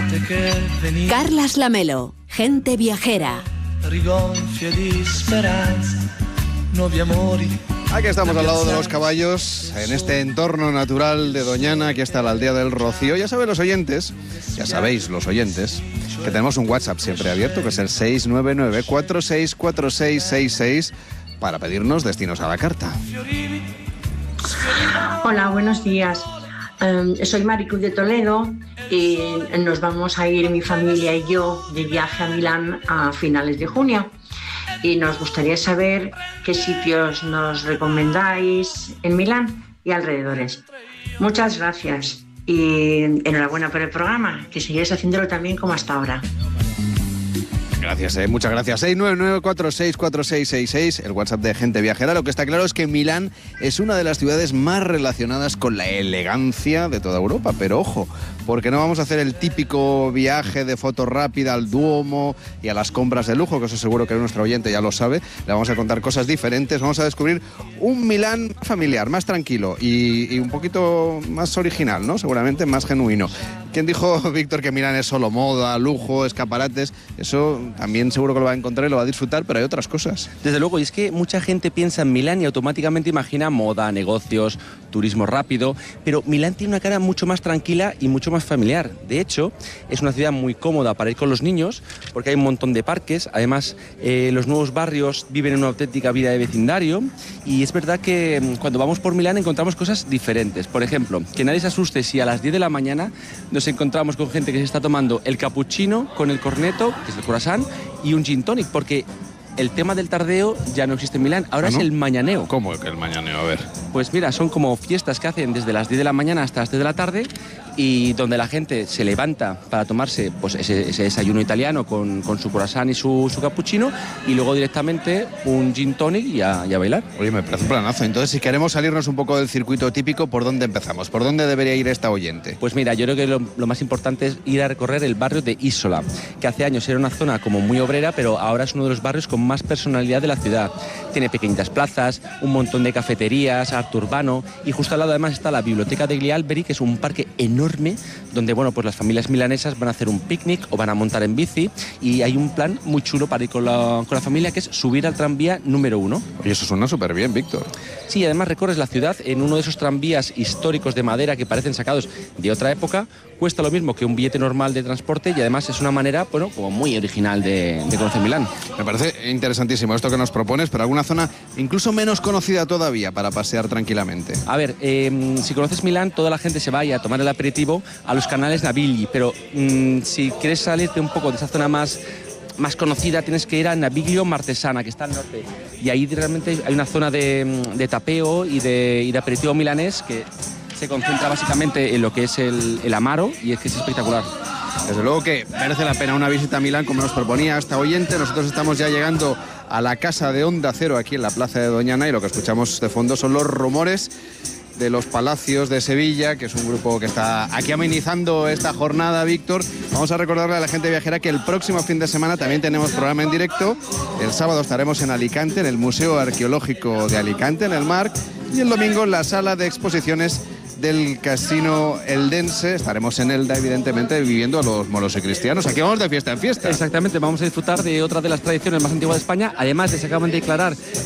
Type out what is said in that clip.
Carlas Lamelo, Gente Viajera. Aquí estamos al lado de los caballos, en este entorno natural de Doñana. Aquí está la aldea del Rocío. Ya sabéis los oyentes, que tenemos un WhatsApp siempre abierto, que es el 699-464666, para pedirnos destinos a la carta. Hola, buenos días. Soy Maricruz de Toledo y nos vamos a ir mi familia y yo de viaje a Milán a finales de junio. Y nos gustaría saber qué sitios nos recomendáis en Milán y alrededores. Muchas gracias y enhorabuena por el programa, que sigáis haciéndolo también como hasta ahora. Gracias, muchas gracias. 699-464666, el WhatsApp de Gente Viajera. Lo que está claro es que Milán es una de las ciudades más relacionadas con la elegancia de toda Europa, pero ojo, porque no vamos a hacer el típico viaje de foto rápida al Duomo y a las compras de lujo, que eso seguro que nuestro oyente ya lo sabe. Le vamos a contar cosas diferentes, vamos a descubrir un Milán familiar, más tranquilo y un poquito más original, ¿no? Seguramente más genuino. ¿Quién dijo, Víctor, que Milán es solo moda, lujo, escaparates? Eso también seguro que lo va a encontrar y lo va a disfrutar, pero hay otras cosas. Desde luego, y es que mucha gente piensa en Milán y automáticamente imagina moda, negocios, turismo rápido, pero Milán tiene una cara mucho más tranquila y mucho más familiar. De hecho, es una ciudad muy cómoda para ir con los niños, porque hay un montón de parques. Además, los nuevos barrios viven en una auténtica vida de vecindario, y es verdad que cuando vamos por Milán encontramos cosas diferentes. Por ejemplo, que nadie se asuste si a las 10 de la mañana nos encontramos con gente que se está tomando el cappuccino con el corneto, que es el croissant, y un gin tonic, porque el tema del tardeo ya no existe en Milán, ahora es el mañaneo. ¿Cómo que el mañaneo? A ver. Pues mira, son como fiestas que hacen desde las 10 de la mañana hasta las 3 de la tarde, y donde la gente se levanta para tomarse pues ese desayuno italiano con su croissant y su cappuccino, y luego directamente un gin tonic y a bailar. Oye, me parece un planazo. Entonces, si queremos salirnos un poco del circuito típico, ¿por dónde empezamos? ¿Por dónde debería ir esta oyente? Pues mira, yo creo que lo más importante es ir a recorrer el barrio de Isola, que hace años era una zona como muy obrera, pero ahora es uno de los barrios con más personalidad de la ciudad. Tiene pequeñitas plazas, un montón de cafeterías, arte urbano, y justo al lado además está la Biblioteca degli Alberi, que es un parque enorme donde, bueno, pues las familias milanesas van a hacer un picnic o van a montar en bici, y hay un plan muy chulo para ir con la familia, que es subir al tranvía número 1. Oye, eso suena súper bien, Víctor. Sí, además recorres la ciudad en uno de esos tranvías históricos de madera que parecen sacados de otra época. Cuesta lo mismo que un billete normal de transporte, y además es una manera, bueno, como muy original de conocer Milán. Me parece interesantísimo esto que nos propones, pero alguna zona incluso menos conocida todavía para pasear tranquilamente. A ver, si conoces Milán, toda la gente se va a tomar el aperitivo a los canales Navigli, pero si quieres salirte un poco de esa zona más conocida, tienes que ir a Naviglio Martesana, que está al norte, y ahí realmente hay una zona de tapeo y de aperitivo milanés que se concentra básicamente en lo que es el amaro, y es que es espectacular. Desde luego que merece la pena una visita a Milán, como nos proponía esta oyente. Nosotros estamos ya llegando a la casa de Onda Cero aquí en la plaza de Doñana, y lo que escuchamos de fondo son los rumores de los Palacios de Sevilla, que es un grupo que está aquí amenizando esta jornada, Víctor. Vamos a recordarle a la gente viajera que el próximo fin de semana también tenemos programa en directo. El sábado estaremos en Alicante, en el Museo Arqueológico de Alicante, en el Marc, y el domingo en la sala de exposiciones del Casino Eldense. Estaremos en Elda, evidentemente, viviendo a los moros y cristianos. Aquí vamos de fiesta en fiesta. Exactamente, vamos a disfrutar de otra de las tradiciones más antiguas de España. Además, se acaban de declarar